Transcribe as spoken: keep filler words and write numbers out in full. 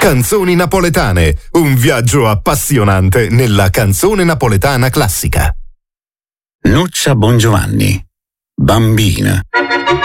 Canzoni napoletane, un viaggio appassionante nella canzone napoletana classica. Nuccia Bongiovanni, Bambina.